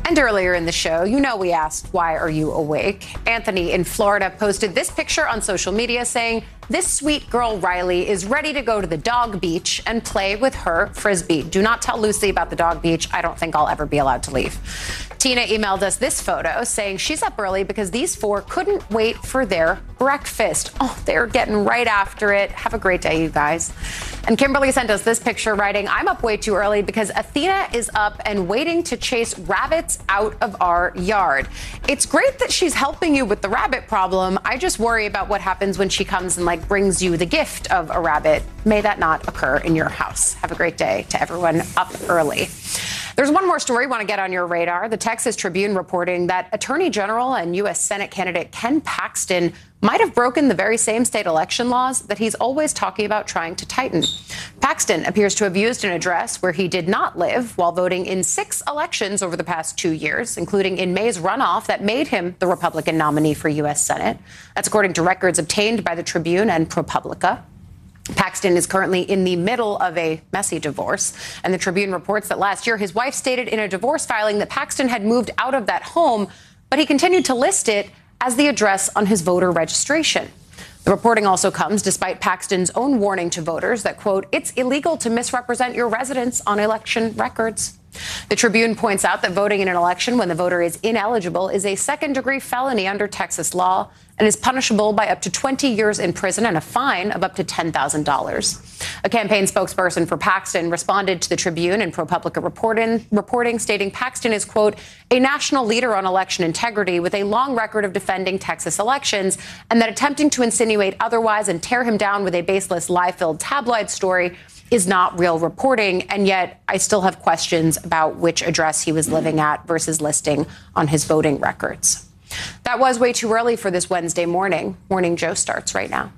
And earlier in the show, we asked, why are you awake? Anthony in Florida posted this picture on social media saying, this sweet girl Riley is ready to go to the dog beach and play with her Frisbee. Do not tell Lucy about the dog beach. I don't think I'll ever be allowed to leave. Tina emailed us this photo saying she's up early because these four couldn't wait for their breakfast. Oh, they're getting right after it. Have a great day, you guys. And Kimberly sent us this picture writing, I'm up way too early because Athena is up and waiting to chase rabbits out of our yard. It's great that she's helping you with the rabbit problem. I just worry about what happens when she comes and brings you the gift of a rabbit. May that not occur in your house. Have a great day to everyone up early. There's one more story we want to get on your radar. The Texas Tribune reporting that Attorney General and U.S. Senate candidate Ken Paxton might have broken the very same state election laws that he's always talking about trying to tighten. Paxton appears to have used an address where he did not live while voting in 6 elections over the past 2 years, including in May's runoff that made him the Republican nominee for U.S. Senate. That's according to records obtained by the Tribune and ProPublica. Paxton is currently in the middle of a messy divorce, and the Tribune reports that last year his wife stated in a divorce filing that Paxton had moved out of that home, but he continued to list it as the address on his voter registration. The reporting also comes despite Paxton's own warning to voters that, quote, it's illegal to misrepresent your residence on election records. The Tribune points out that voting in an election when the voter is ineligible is a second-degree felony under Texas law and is punishable by up to 20 years in prison and a fine of up to $10,000. A campaign spokesperson for Paxton responded to the Tribune and ProPublica reporting stating Paxton is, quote, a national leader on election integrity with a long record of defending Texas elections, and that attempting to insinuate otherwise and tear him down with a baseless lie-filled tabloid story is not real reporting. And yet I still have questions about which address he was living at versus listing on his voting records. That was way too early for this Wednesday morning. Morning Joe starts right now.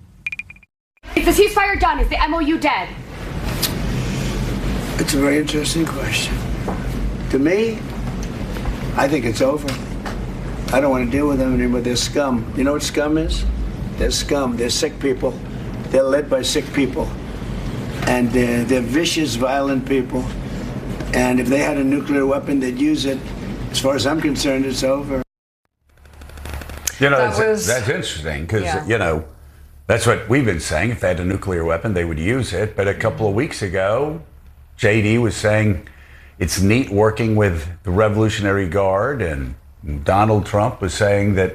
Is the ceasefire done? Is the MOU dead? It's a very interesting question. To me, I think it's over. I don't want to deal with them anymore. They're scum. You know what scum is? They're scum. They're sick people. They're led by sick people. And they're vicious, violent people. And if they had a nuclear weapon, they'd use it. As far as I'm concerned, it's over. That's interesting because, that's what we've been saying. If they had a nuclear weapon, they would use it. But a couple of weeks ago, JD was saying it's neat working with the Revolutionary Guard. And Donald Trump was saying that,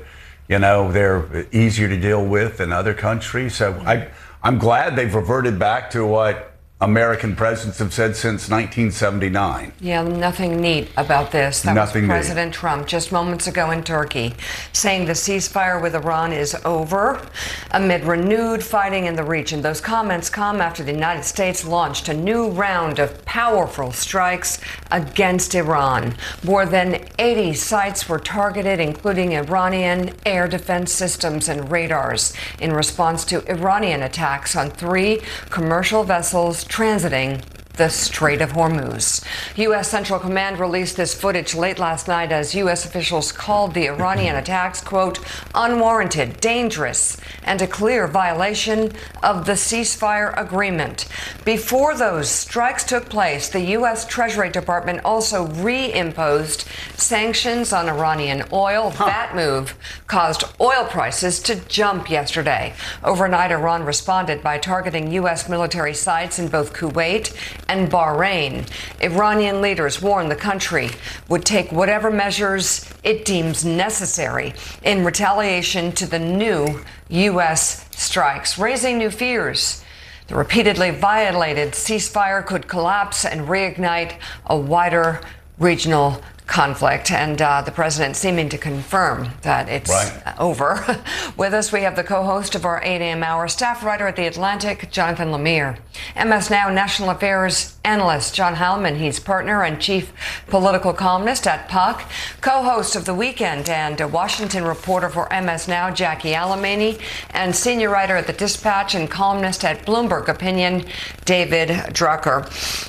they're easier to deal with than other countries. So I'm glad they've reverted back to what American presidents have said since 1979. Yeah, nothing neat about this. That nothing was President Trump just moments ago in Turkey saying the ceasefire with Iran is over amid renewed fighting in the region. Those comments come after the United States launched a new round of powerful strikes against Iran. More than 80 sites were targeted, including Iranian air defense systems and radars, in response to Iranian attacks on 3 commercial vessels transiting the Strait of Hormuz. U.S. Central Command released this footage late last night as U.S. officials called the Iranian attacks, quote, unwarranted, dangerous, and a clear violation of the ceasefire agreement. Before those strikes took place, the U.S. Treasury Department also reimposed sanctions on Iranian oil. That move caused oil prices to jump yesterday. Overnight, Iran responded by targeting U.S. military sites in both Kuwait and Bahrain. Iranian leaders warned the country would take whatever measures it deems necessary in retaliation to the new U.S. strikes, raising new fears. The repeatedly violated ceasefire could collapse and reignite a wider regional conflict, and the president seeming to confirm that it's over. With us, we have the co-host of our 8 a.m. hour, staff writer at The Atlantic, Jonathan Lemire. MS Now national affairs analyst John Heilemann. He's partner and chief political columnist at Puck, co-host of The Weekend and a Washington reporter for MS Now, Jackie Alamany, and senior writer at The Dispatch and columnist at Bloomberg Opinion, David Drucker.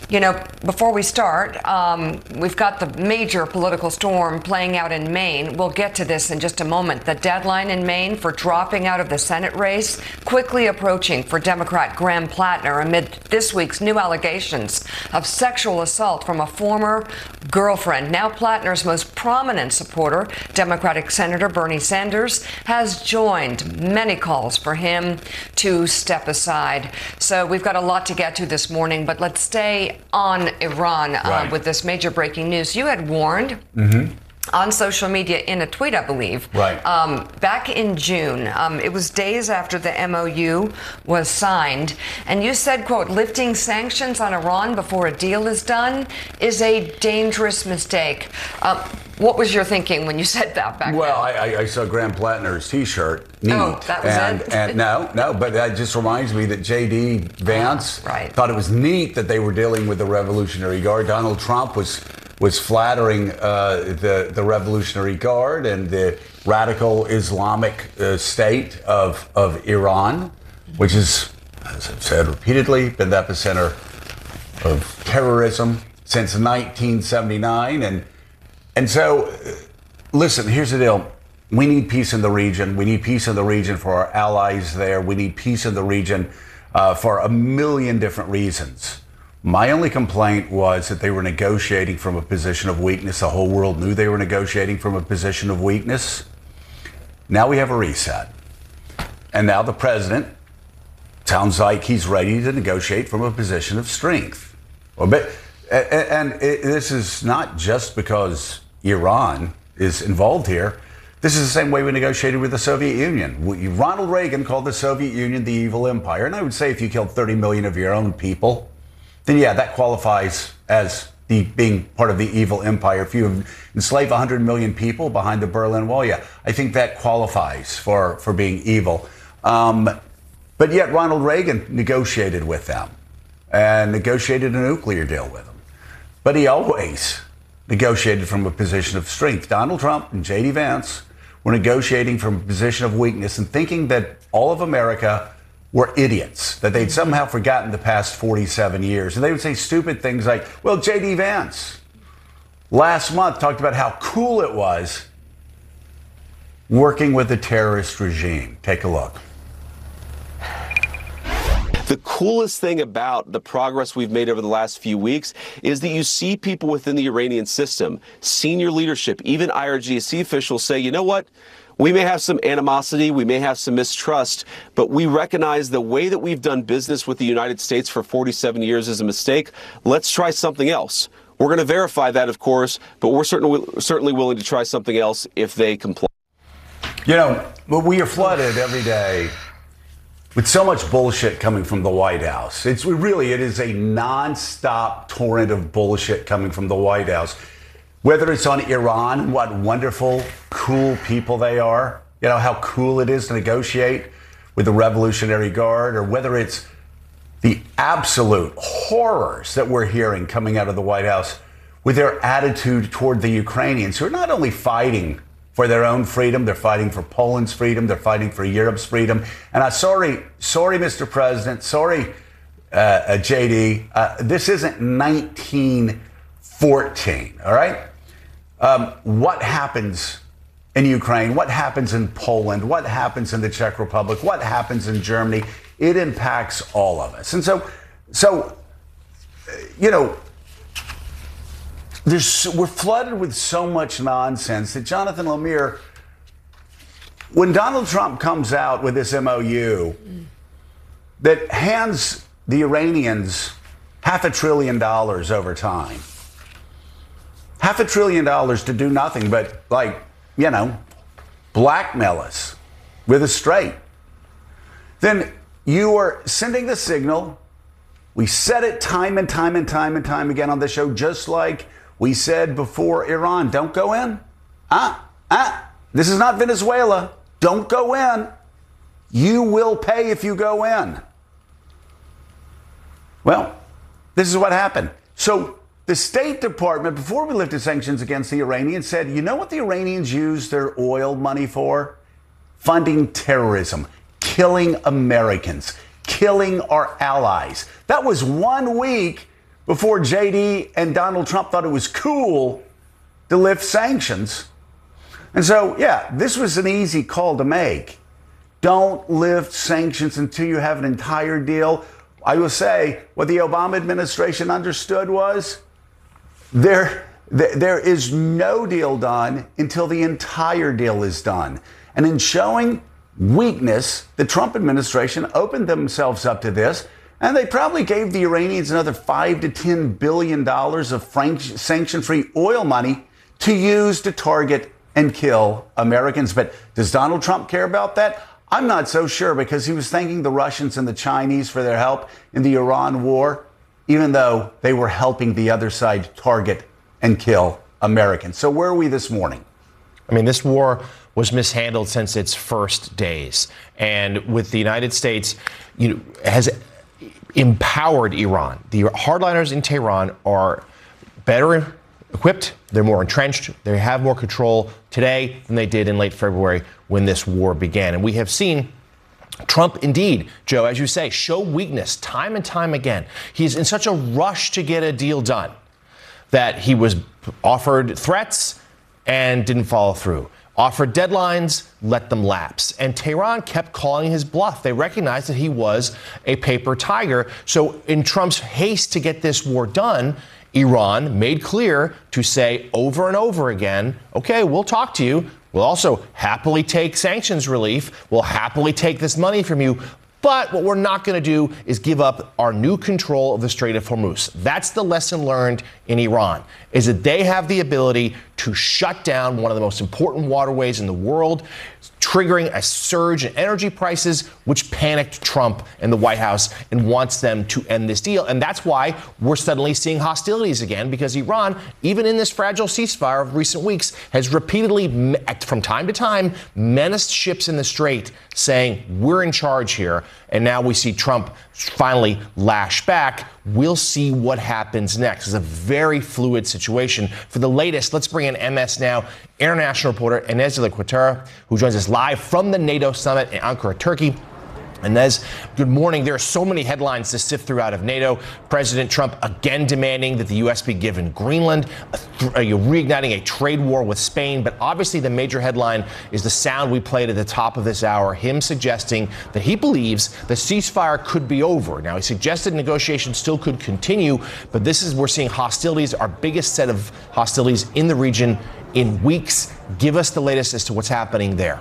Before we start, we've got the major political storm playing out in Maine. We'll get to this in just a moment. The deadline in Maine for dropping out of the Senate race quickly approaching for Democrat Graham Plattner amid this week's new allegations charges of sexual assault from a former girlfriend. Now Plattner's most prominent supporter, Democratic Senator Bernie Sanders, has joined many calls for him to step aside. So we've got a lot to get to this morning, but let's stay on Iran with this major breaking news. You had warned on social media in a tweet, I believe, back in June. It was days after the MOU was signed, and you said, quote, lifting sanctions on Iran before a deal is done is a dangerous mistake. What was your thinking when you said that back then? Well, I saw Graham Plattner's T-shirt. Neat. Oh, that was it? And no, but that just reminds me that J.D. Vance thought it was neat that they were dealing with the Revolutionary Guard. Donald Trump was flattering the Revolutionary Guard and the radical Islamic state of Iran, which is, as I've said repeatedly, been the epicenter of terrorism since 1979. And so, listen, here's the deal. We need peace in the region. We need peace in the region for our allies there. We need peace in the region for a million different reasons. My only complaint was that they were negotiating from a position of weakness. The whole world knew they were negotiating from a position of weakness. Now we have a reset. And now the president sounds like he's ready to negotiate from a position of strength. This is not just because Iran is involved here. This is the same way we negotiated with the Soviet Union. Ronald Reagan called the Soviet Union the evil empire. And I would say if you killed 30 million of your own people, then yeah, that qualifies as being part of the evil empire. If you enslave 100 million people behind the Berlin Wall, yeah, I think that qualifies for being evil. But yet Ronald Reagan negotiated with them and negotiated a nuclear deal with them. But he always negotiated from a position of strength. Donald Trump and J.D. Vance were negotiating from a position of weakness and thinking that all of America were idiots, that they'd somehow forgotten the past 47 years. And they would say stupid things like, well, J.D. Vance last month talked about how cool it was working with a terrorist regime. Take a look. The coolest thing about the progress we've made over the last few weeks is that you see people within the Iranian system, senior leadership, even IRGC officials say, you know what? We may have some animosity, we may have some mistrust, but we recognize the way that we've done business with the United States for 47 years is a mistake. Let's try something else. We're going to verify that, of course, but we're certainly willing to try something else if they comply. You know, we are flooded every day with so much bullshit coming from the White House. It is a nonstop torrent of bullshit coming from the White House. Whether it's on Iran, what wonderful, cool people they are, you know, how cool it is to negotiate with the Revolutionary Guard, or whether it's the absolute horrors that we're hearing coming out of the White House with their attitude toward the Ukrainians, who are not only fighting for their own freedom, they're fighting for Poland's freedom, they're fighting for Europe's freedom. And sorry, Mr. President, sorry, JD, this isn't 1914, all right? What happens in Ukraine, what happens in Poland, what happens in the Czech Republic, what happens in Germany, it impacts all of us. And so you know, we're flooded with so much nonsense that Jonathan Lemire, when Donald Trump comes out with this MOU that hands the Iranians $500 billion over time, $500 billion to do nothing but, like, you know, blackmail us with a straight, then you are sending the signal. We said it time and time and time and time again on the show, just like we said before Iran, don't go in. This is not Venezuela. Don't go in. You will pay if you go in. Well, this is what happened. So the State Department, before we lifted sanctions against the Iranians, said, you know what the Iranians use their oil money for? Funding terrorism, killing Americans, killing our allies. That was 1 week before JD and Donald Trump thought it was cool to lift sanctions. And so, yeah, this was an easy call to make. Don't lift sanctions until you have an entire deal. I will say what the Obama administration understood was there is no deal done until the entire deal is done. And in showing weakness, the Trump administration opened themselves up to this, and they probably gave the Iranians another $5 to $10 billion of sanction-free oil money to use to target and kill Americans. But does Donald Trump care about that? I'm not so sure, because he was thanking the Russians and the Chinese for their help in the Iran war, even though they were helping the other side target and kill Americans. So where are we this morning? I mean, this war was mishandled since its first days. And with the United States, has empowered Iran. The hardliners in Tehran are better equipped. They're more entrenched. They have more control today than they did in late February when this war began. And we have seen Trump, indeed, Joe, as you say, show weakness time and time again. He's in such a rush to get a deal done that he was offered threats and didn't follow through. Offered deadlines, let them lapse. And Tehran kept calling his bluff. They recognized that he was a paper tiger. So in Trump's haste to get this war done, Iran made clear to say over and over again, okay, we'll talk to you. We'll also happily take sanctions relief. We'll happily take this money from you. But what we're not going to do is give up our new control of the Strait of Hormuz. That's the lesson learned in Iran, is that they have the ability to shut down one of the most important waterways in the world, triggering a surge in energy prices, which panicked Trump and the White House and wants them to end this deal. And that's why we're suddenly seeing hostilities again, because Iran, even in this fragile ceasefire of recent weeks, has repeatedly, from time to time, menaced ships in the Strait, saying, we're in charge here. And now we see Trump finally lash back. We'll see what happens next. It's a very fluid situation. For the latest, let's bring in MS Now international reporter Enes de la Cuetara, who joins us live from the NATO summit in Ankara, Turkey. Inez, good morning. There are so many headlines to sift through out of NATO. President Trump again demanding that the U.S. be given Greenland, reigniting a trade war with Spain. But obviously the major headline is the sound we played at the top of this hour, him suggesting that he believes the ceasefire could be over. Now, he suggested negotiations still could continue, but this is, we're seeing hostilities, our biggest set of hostilities in the region in weeks. Give us the latest as to what's happening there.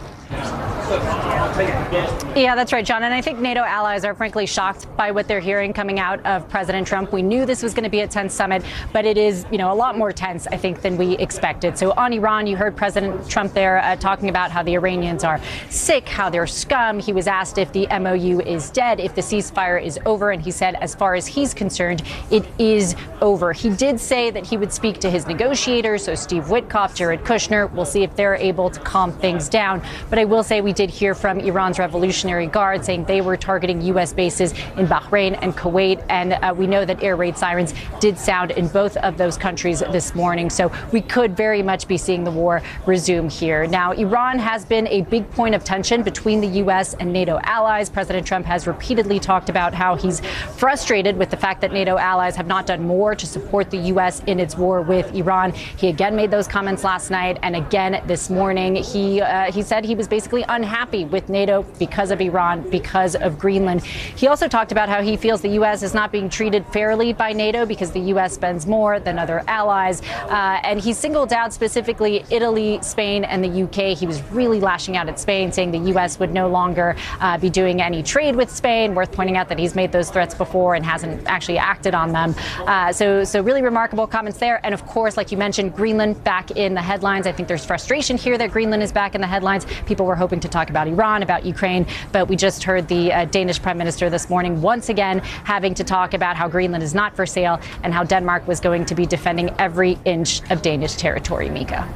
Yeah, that's right, John. And I think NATO allies are frankly shocked by what they're hearing coming out of President Trump. We knew this was going to be a tense summit, but it is, a lot more tense, I think, than we expected. So on Iran, you heard President Trump there talking about how the Iranians are sick, how they're scum. He was asked if the MOU is dead, if the ceasefire is over. And he said, as far as he's concerned, it is over. He did say that he would speak to his negotiators, so Steve Witkoff, Jared Kushner. We'll see if they're able to calm things down. But I will say we did hear from Iran's Revolutionary Guard saying they were targeting U.S. bases in Bahrain and Kuwait. And we know that air raid sirens did sound in both of those countries this morning. So we could very much be seeing the war resume here. Now, Iran has been a big point of tension between the U.S. and NATO allies. President Trump has repeatedly talked about how he's frustrated with the fact that NATO allies have not done more to support the U.S. in its war with Iran. He again made those comments last night. And again this morning, he said he was basically unhappy with NATO because of Iran, because of Greenland. He also talked about how he feels the U.S. is not being treated fairly by NATO because the U.S. spends more than other allies. And he singled out specifically Italy, Spain, and the U.K. He was really lashing out at Spain, saying the U.S. would no longer be doing any trade with Spain. Worth pointing out that he's made those threats before and hasn't actually acted on them. So really remarkable comments there. And of course, like you mentioned, Greenland back in the headlines. I think there's frustration here that Greenland is back in the headlines. People were hoping to talk about Iran, about Ukraine, but we just heard the Danish Prime Minister this morning once again having to talk about how Greenland is not for sale and how Denmark was going to be defending every inch of Danish territory. Mika.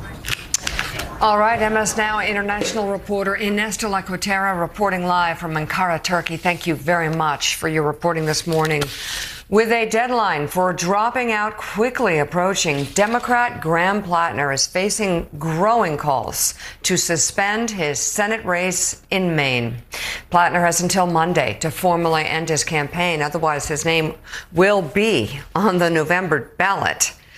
All right, MS Now international reporter Enes de la Cuetara reporting live from Ankara, Turkey. Thank you very much for your reporting this morning. With a deadline for dropping out quickly approaching, Democrat Graham Plattner is facing growing calls to suspend his Senate race in Maine. Plattner has until Monday to formally end his campaign. Otherwise, his name will be on the November ballot.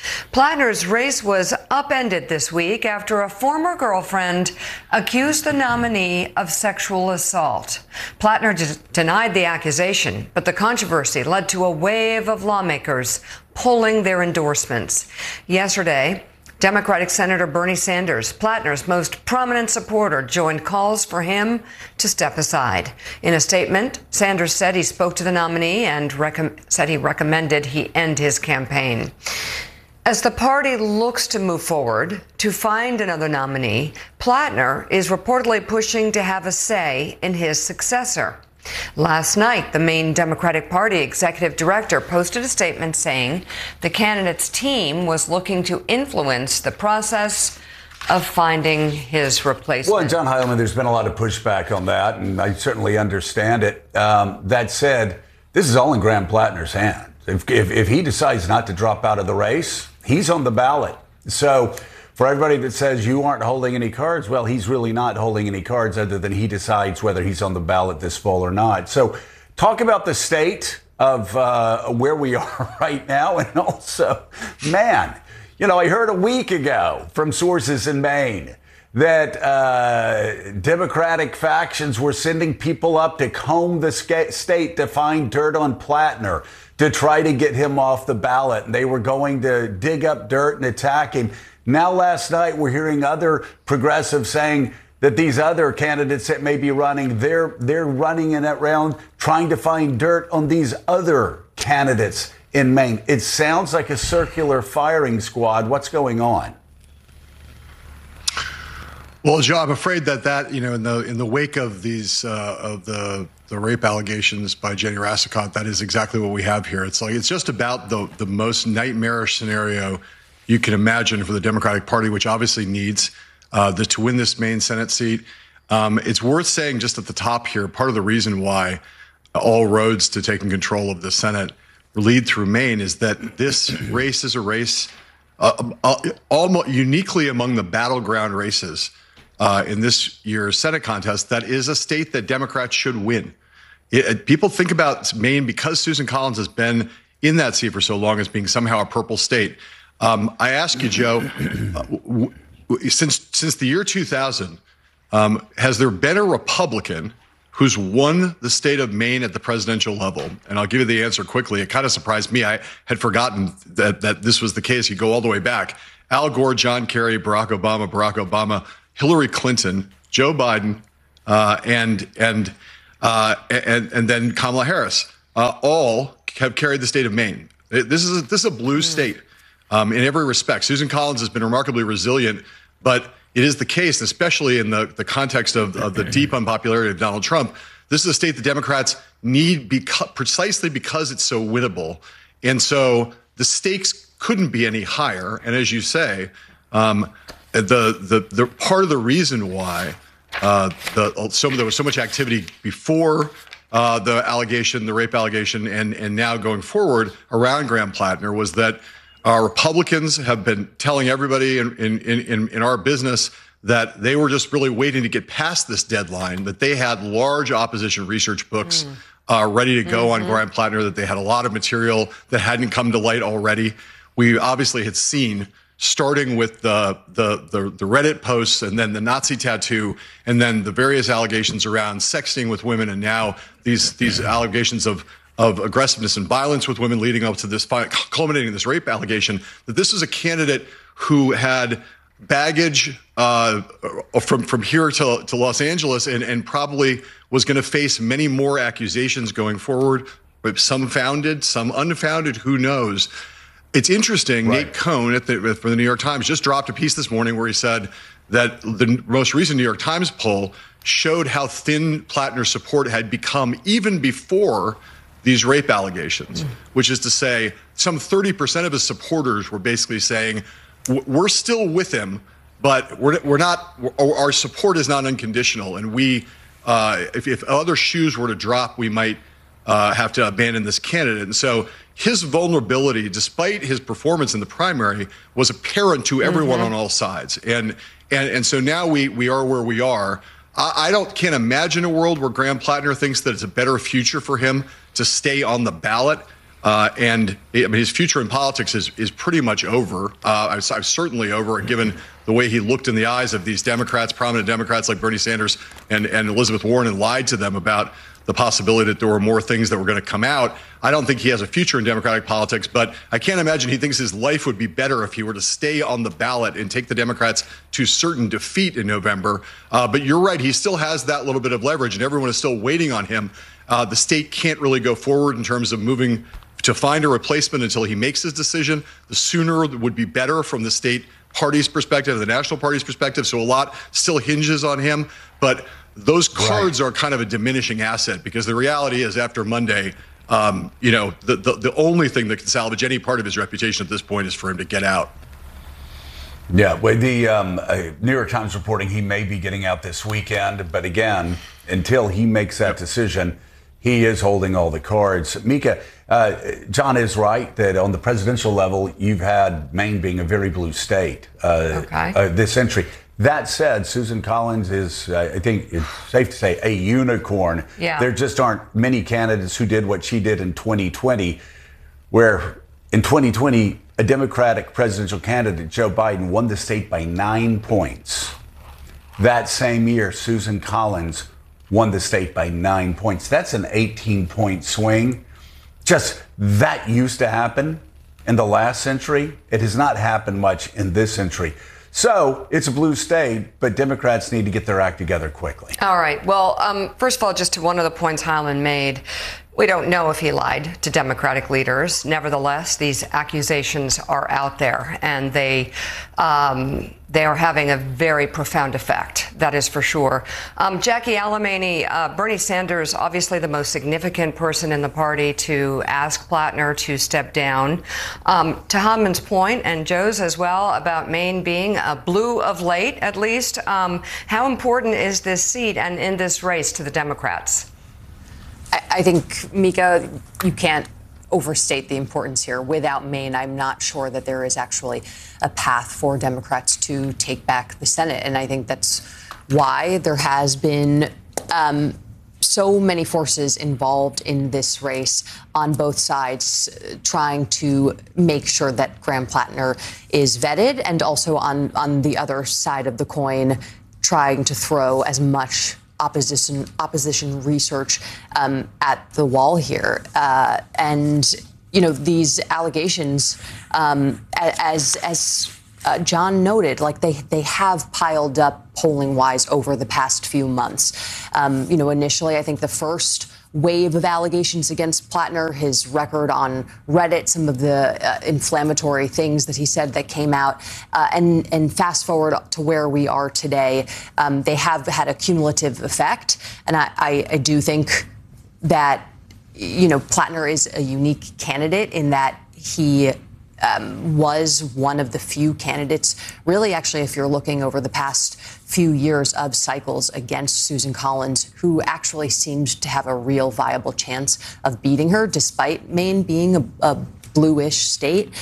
Plattner's race was upended this week after a former girlfriend accused the nominee of sexual assault. Plattner denied the accusation, but the controversy led to a wave of lawmakers pulling their endorsements. Yesterday, Democratic Senator Bernie Sanders, Plattner's most prominent supporter, joined calls for him to step aside. In a statement, Sanders said he spoke to the nominee and said he recommended he end his campaign. As the party looks to move forward to find another nominee, Plattner is reportedly pushing to have a say in his successor. Last night, the Maine Democratic Party executive director posted a statement saying the candidate's team was looking to influence the process of finding his replacement. Well, and John Heilemann, there's been a lot of pushback on that, and I certainly understand it. That said, this is all in Graham Plattner's hands. If he decides not to drop out of the race, he's on the ballot. So for everybody that says you aren't holding any cards, well, he's really not holding any cards other than he decides whether he's on the ballot this fall or not. So talk about the state of where we are right now. And also, man, you know, I heard a week ago from sources in Maine that Democratic factions were sending people up to comb the state to find dirt on Plattner to try to get him off the ballot. And they were going to dig up dirt and attack him. Now, last night, we're hearing other progressives saying that these other candidates that may be running, they're running in that round trying to find dirt on these other candidates in Maine. It sounds like a circular firing squad. What's going on? Well, Joe, I'm afraid that you know, in the wake of these of the rape allegations by Jenny Rassicot, that is exactly what we have here. It's just about the most nightmarish scenario you can imagine for the Democratic Party, which obviously needs to win this Maine Senate seat. It's worth saying just at the top here, part of the reason why all roads to taking control of the Senate lead through Maine is that this race is a race almost uniquely among the battleground races in this year's Senate contest. That is a state that Democrats should win. People think about Maine because Susan Collins has been in that seat for so long as being somehow a purple state. I ask you, Joe, since the year 2000, has there been a Republican who's won the state of Maine at the presidential level? And I'll give you the answer quickly. It kind of surprised me. I had forgotten that this was the case. You go all the way back. Al Gore, John Kerry, Barack Obama, Hillary Clinton, Joe Biden, and then Kamala Harris, all have carried the state of Maine. This is a blue state. In every respect. Susan Collins has been remarkably resilient, but it is the case, especially in the context of the deep unpopularity of Donald Trump. This is a state the Democrats need precisely because it's so winnable. And so the stakes couldn't be any higher. And as you say, the part of the reason why there was so much activity before the rape allegation, and now going forward around Graham Plattner was that Republicans have been telling everybody in our business that they were just really waiting to get past this deadline, that they had large opposition research books ready to go on Graham Plattner, that they had a lot of material that hadn't come to light already. We obviously had seen, starting with the Reddit posts and then the Nazi tattoo and then the various allegations around sexting with women, and now these allegations of aggressiveness and violence with women leading up to this, culminating in this rape allegation, that this is a candidate who had baggage from here to Los Angeles and probably was going to face many more accusations going forward, some founded, some unfounded, who knows. It's interesting, right. Nate Cohn for the New York Times just dropped a piece this morning where he said that the most recent New York Times poll showed how thin Plattner's support had become even before these rape allegations, which is to say some 30% of his supporters were basically saying, we're still with him, but we're not, our support is not unconditional. And if other shoes were to drop, we might have to abandon this candidate. And so his vulnerability, despite his performance in the primary, was apparent to everyone on all sides. And so now we are where we are. I can't imagine a world where Graham Plattner thinks that it's a better future for him to stay on the ballot. And his future in politics is pretty much over. I'm certainly over, given the way he looked in the eyes of these Democrats, prominent Democrats like Bernie Sanders and Elizabeth Warren, and lied to them about the possibility that there were more things that were going to come out. I don't think he has a future in Democratic politics, but I can't imagine he thinks his life would be better if he were to stay on the ballot and take the Democrats to certain defeat in November. But you're right, he still has that little bit of leverage, and everyone is still waiting on him. The state can't really go forward in terms of moving to find a replacement until he makes his decision. The sooner would be better from the state party's perspective, the national party's perspective. So a lot still hinges on him. But those cards are kind of a diminishing asset, because the reality is after Monday, the only thing that can salvage any part of his reputation at this point is for him to get out. Yeah, well, the New York Times reporting he may be getting out this weekend. But again, until he makes that decision, he is holding all the cards. Mika, John is right that on the presidential level, you've had Maine being a very blue state this century. That said, Susan Collins is, I think it's safe to say, a unicorn. Yeah. There just aren't many candidates who did what she did in 2020, where in 2020, a Democratic presidential candidate, Joe Biden, won the state by 9 points. That same year, Susan Collins won the state by 9 points. That's an 18-point swing. Just that used to happen in the last century. It has not happened much in this century. So it's a blue state, but Democrats need to get their act together quickly. All right. Well, first of all, just to one of the points Hyman made, we don't know if he lied to Democratic leaders. Nevertheless, these accusations are out there, and they are having a very profound effect. That is for sure. Jackie Alemany, Bernie Sanders, obviously the most significant person in the party to ask Plattner to step down. To Hyman's point, and Joe's as well, about Maine being blue of late, at least, how important is this seat and in this race to the Democrats? I think, Mika, you can't overstate the importance here. Without Maine, I'm not sure that there is actually a path for Democrats to take back the Senate. And I think that's why there has been so many forces involved in this race on both sides, trying to make sure that Graham Plattner is vetted, and also on the other side of the coin, trying to throw as much opposition research at the wall here. And, these allegations, as John noted, like they have piled up polling wise over the past few months. Initially, I think the first wave of allegations against Plattner, his record on Reddit, some of the inflammatory things that he said that came out, and fast forward to where we are today, they have had a cumulative effect. And I do think that, Plattner is a unique candidate in that he was one of the few candidates, really, actually, if you're looking over the past few years of cycles against Susan Collins, who actually seemed to have a real viable chance of beating her, despite Maine being a bluish state.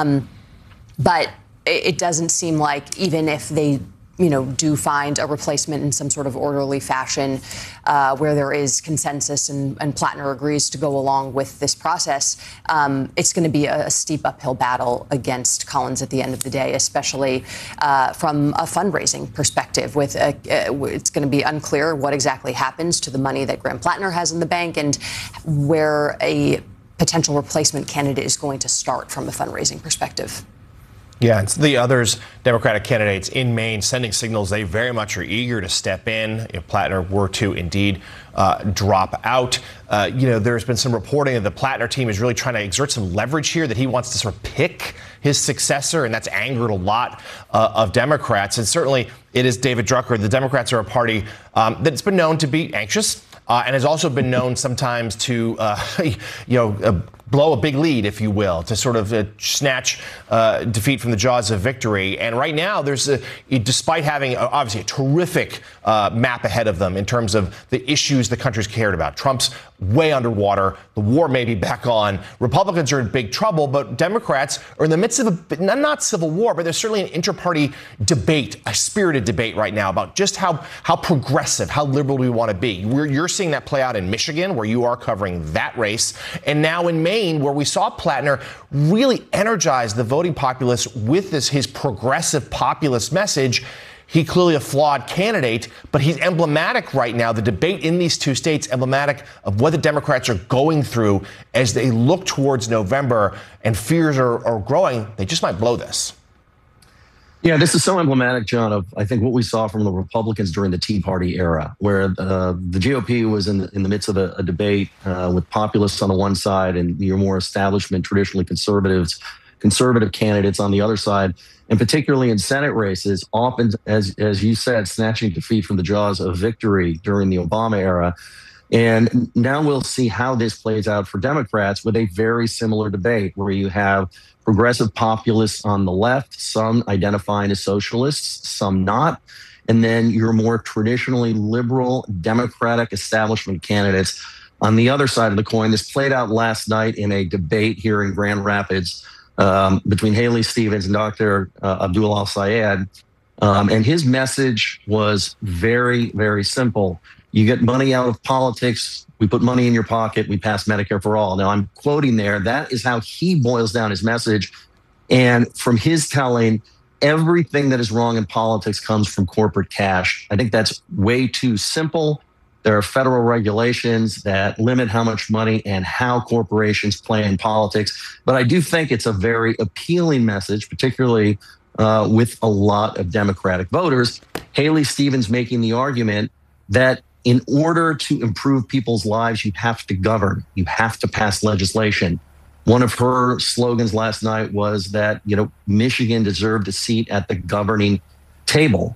But it doesn't seem like, even if they do find a replacement in some sort of orderly fashion, where there is consensus and Plattner agrees to go along with this process, it's going to be a steep uphill battle against Collins at the end of the day, especially from a fundraising perspective. It's going to be unclear what exactly happens to the money that Graham Plattner has in the bank, and where a potential replacement candidate is going to start from a fundraising perspective. Yeah, and the others, Democratic candidates in Maine, sending signals they very much are eager to step in if Plattner were to indeed drop out. There's been some reporting that the Plattner team is really trying to exert some leverage here, that he wants to sort of pick his successor, and that's angered a lot of Democrats. And certainly it is David Drucker. The Democrats are a party that's been known to be anxious and has also been known sometimes to, blow a big lead, if you will, to sort of snatch defeat from the jaws of victory. And right now, despite having obviously a terrific map ahead of them in terms of the issues the country's cared about, Trump's way underwater, the war may be back on, Republicans are in big trouble, but Democrats are in the midst of not civil war, but there's certainly an inter-party debate, a spirited debate right now about just how progressive, how liberal we want to be. You're seeing that play out in Michigan, where you are covering that race, and now in Maine, Maine, where we saw Plattner really energize the voting populace with his progressive populist message. He clearly a flawed candidate, but he's emblematic right now. The debate in these two states emblematic of what the Democrats are going through as they look towards November, and fears are growing. They just might blow this. Yeah, this is so emblematic, John, of I think what we saw from the Republicans during the Tea Party era, where the GOP was in the midst of a debate with populists on the one side and your more establishment, traditionally conservative candidates on the other side, and particularly in Senate races, often, as you said, snatching defeat from the jaws of victory during the Obama era. And now we'll see how this plays out for Democrats with a very similar debate where you have progressive populists on the left, some identifying as socialists, some not. And then your more traditionally liberal Democratic establishment candidates on the other side of the coin. This played out last night in a debate here in Grand Rapids between Haley Stevens and Dr. Abdul Al-Sayed. And his message was very, very simple. You get money out of politics, we put money in your pocket, we pass Medicare for all. Now, I'm quoting there. That is how he boils down his message. And from his telling, everything that is wrong in politics comes from corporate cash. I think that's way too simple. There are federal regulations that limit how much money and how corporations play in politics. But I do think it's a very appealing message, particularly with a lot of Democratic voters. Haley Stevens making the argument that in order to improve people's lives, you have to govern, you have to pass legislation. One of her slogans last night was that, Michigan deserved a seat at the governing table.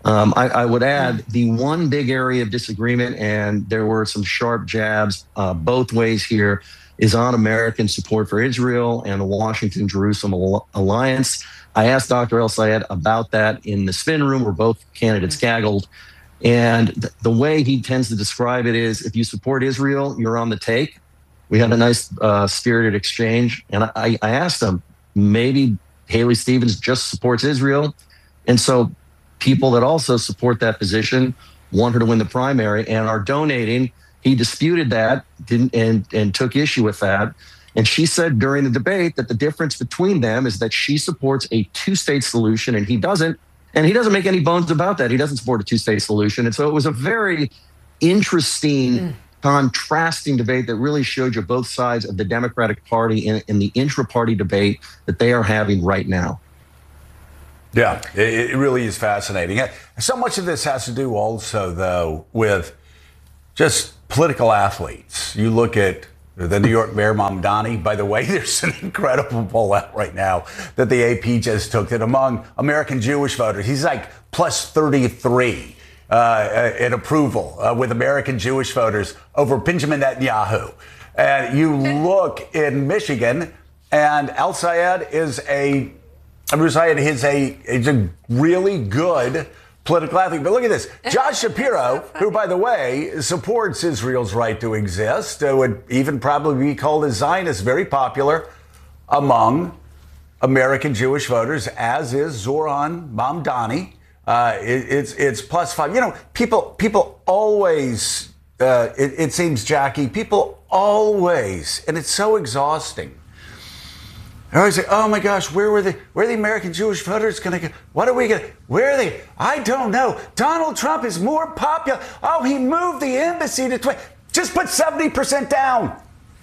I would add the one big area of disagreement, and there were some sharp jabs both ways here, is on American support for Israel and the Washington-Jerusalem alliance. I asked Dr. El-Sayed about that in the spin room where both candidates gaggled. And the way he tends to describe it is, if you support Israel, you're on the take. We had a nice spirited exchange. And I asked him, maybe Haley Stevens just supports Israel. And so people that also support that position want her to win the primary and are donating. He disputed that and took issue with that. And she said during the debate that the difference between them is that she supports a two-state solution and he doesn't. And he doesn't make any bones about that. He doesn't support a two-state solution. And so it was a very interesting, contrasting debate that really showed you both sides of the Democratic Party in the intra-party debate that they are having right now. Yeah, it really is fascinating. So much of this has to do also, though, with just political athletes. You look at the New York Mayor Mamdani. By the way, there's an incredible poll out right now that the AP just took that among American Jewish voters, he's like plus 33 in approval with American Jewish voters over Benjamin Netanyahu. And you look in Michigan, and El-Sayed is a really good political athlete. But look at this. Josh Shapiro, who, by the way, supports Israel's right to exist, would even probably be called a Zionist, very popular among American Jewish voters, as is Zoran Mamdani. It's plus 5. People always, it seems, Jackie, people always, and it's so exhausting. I always say, oh my gosh, where are the American Jewish voters going to go? What are we going to, where are they? I don't know. Donald Trump is more popular. Oh, he moved the embassy to 20. Just put 70% down.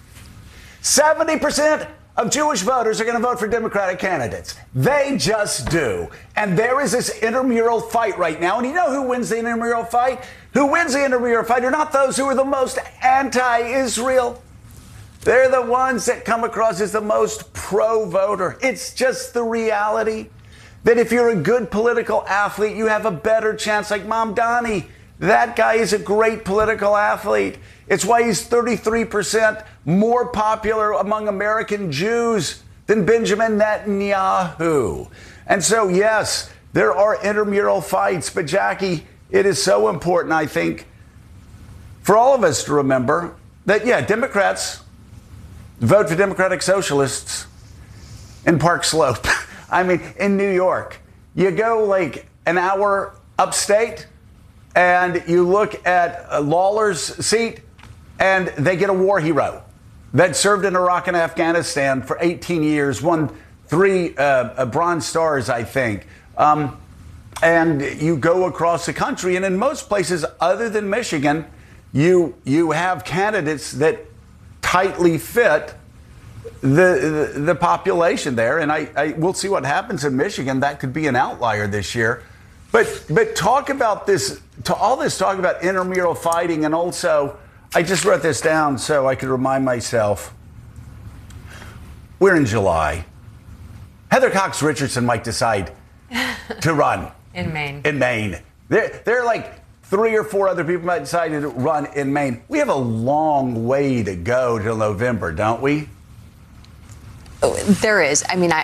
70% of Jewish voters are going to vote for Democratic candidates. They just do. And there is this intramural fight right now. And you know who wins the intramural fight? Who wins the intramural fight are not those who are the most anti-Israel. They're the ones that come across as the most pro-voter. It's just the reality that if you're a good political athlete, you have a better chance. Like Mamdani, that guy is a great political athlete. It's why he's 33% more popular among American Jews than Benjamin Netanyahu. And so, yes, there are intramural fights. But, Jackie, it is so important, I think, for all of us to remember that, yeah, Democrats vote for Democratic Socialists in Park Slope. I mean, in New York. You go like an hour upstate and you look at Lawler's seat and they get a war hero. that served in Iraq and Afghanistan for 18 years, won 3 Bronze Stars, I think. And you go across the country, and in most places other than Michigan, you have candidates that tightly fit the population there. And I we'll see what happens in Michigan. That could be an outlier this year. But talk about this, to all this talk about intramural fighting, and also, I just wrote this down so I could remind myself. We're in July. Heather Cox Richardson might decide to run. In Maine. In Maine. There are like 3 or 4 other people might decide to run in Maine. We have a long way to go till November, don't we? There is. I mean,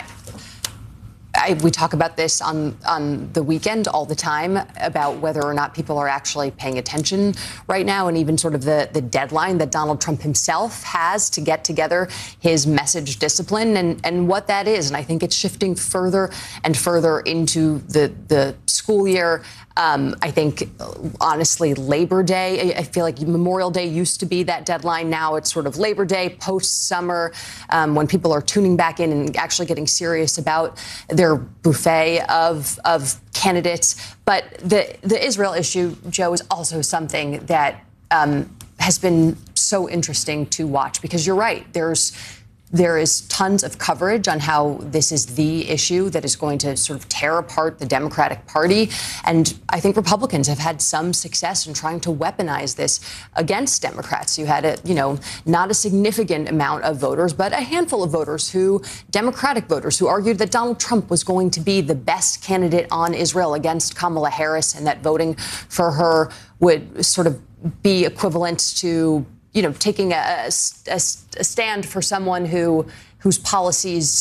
we talk about this on the weekend all the time about whether or not people are actually paying attention right now, and even sort of the deadline that Donald Trump himself has to get together his message discipline and what that is. And I think it's shifting further and further into the school year. I think, honestly, Labor Day, I feel like Memorial Day used to be that deadline. Now it's sort of Labor Day, post-summer, when people are tuning back in and actually getting serious about their buffet of candidates. But the Israel issue, Joe, is also something that has been so interesting to watch, because you're right. There is tons of coverage on how this is the issue that is going to sort of tear apart the Democratic Party. And I think Republicans have had some success in trying to weaponize this against Democrats. You had not a significant amount of voters, but a handful of voters Democratic voters who argued that Donald Trump was going to be the best candidate on Israel against Kamala Harris, and that voting for her would sort of be equivalent to taking a stand for someone whose policies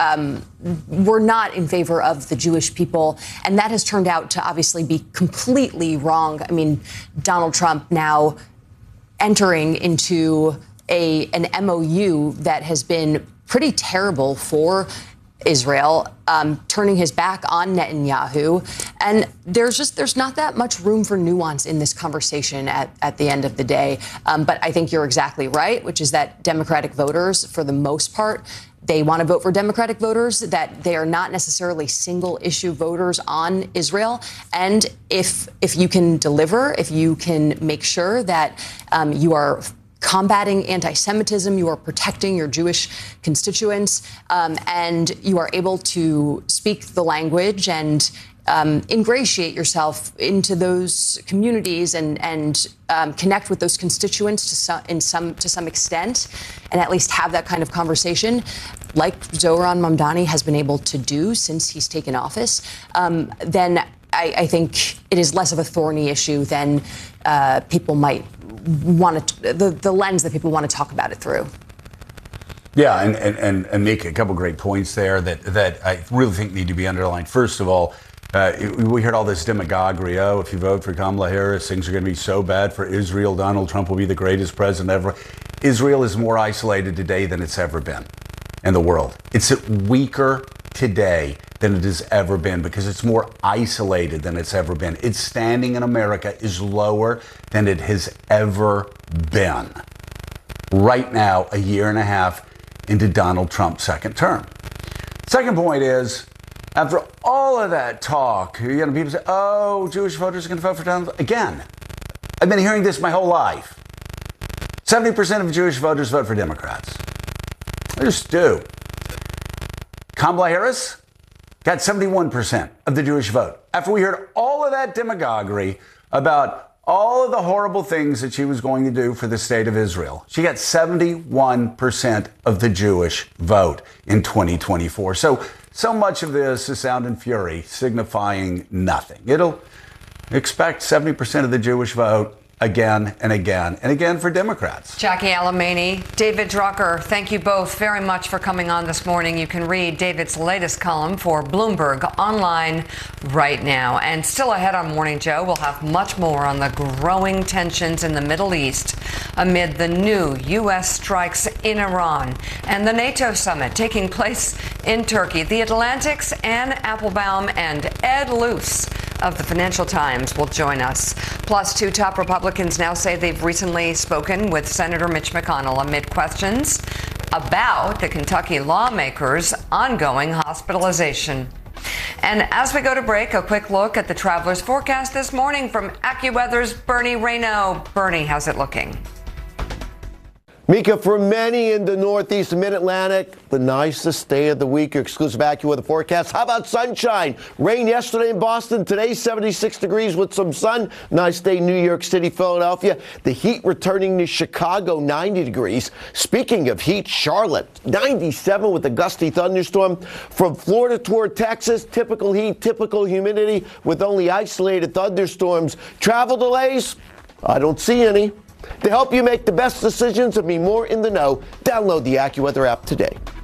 were not in favor of the Jewish people. And that has turned out to obviously be completely wrong. I mean, Donald Trump now entering into an MOU that has been pretty terrible for Israel, turning his back on Netanyahu. And there's not that much room for nuance in this conversation at the end of the day. But I think you're exactly right, which is that Democratic voters, for the most part, they want to vote for Democratic voters, that they are not necessarily single issue voters on Israel. And if you can deliver, if you can make sure that you are combating anti-Semitism, you are protecting your Jewish constituents, and you are able to speak the language and ingratiate yourself into those communities and connect with those constituents to some extent, and at least have that kind of conversation, like Zohran Mamdani has been able to do since he's taken office, then I think it is less of a thorny issue than people might want to, the lens that people want to talk about it through. Yeah, and make a couple great points there that I really think need to be underlined. First of all, we heard all this demagoguery. Oh, if you vote for Kamala Harris, things are going to be so bad for Israel. Donald Trump will be the greatest president ever. Israel is more isolated today than it's ever been in the world. It's weaker today than it has ever been because it's more isolated than it's ever been. Its standing in America is lower than it has ever been. Right now, a year and a half into Donald Trump's second term. Second point is, after all of that talk, people say, oh, Jewish voters are going to vote for Donald Trump. Again, I've been hearing this my whole life. 70% of Jewish voters vote for Democrats. They just do. Kamala Harris got 71% of the Jewish vote. After we heard all of that demagoguery about all of the horrible things that she was going to do for the state of Israel, she got 71% of the Jewish vote in 2024. So much of this is sound and fury, signifying nothing. It'll expect 70% of the Jewish vote again and again and again for Democrats. Jackie Alamany, David Drucker, thank you both very much for coming on this morning. You can read David's latest column for Bloomberg online right now. And still ahead on Morning Joe, we'll have much more on the growing tensions in the Middle East amid the new U.S. strikes in Iran and the NATO summit taking place in Turkey. The Atlantic's Ann Applebaum and Ed Luce of the Financial Times will join us. Plus, 2 top Republicans now say they've recently spoken with Senator Mitch McConnell amid questions about the Kentucky lawmakers' ongoing hospitalization. And as we go to break, a quick look at the traveler's forecast this morning from AccuWeather's Bernie Rayno. Bernie, how's it looking? Mika, for many in the Northeast Mid-Atlantic, the nicest day of the week. Your exclusive AccuWeather forecast. How about sunshine? Rain yesterday in Boston. Today, 76 degrees with some sun. Nice day, New York City, Philadelphia. The heat returning to Chicago, 90 degrees. Speaking of heat, Charlotte, 97 with a gusty thunderstorm. From Florida toward Texas, typical heat, typical humidity with only isolated thunderstorms. Travel delays? I don't see any. To help you make the best decisions and be more in the know, download the AccuWeather app today.